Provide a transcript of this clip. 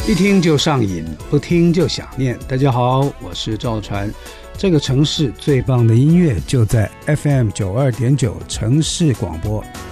一听就上瘾，不听就想念。大家好，我是赵传。这个城市最棒的音乐就在 FM 92.9城市广播。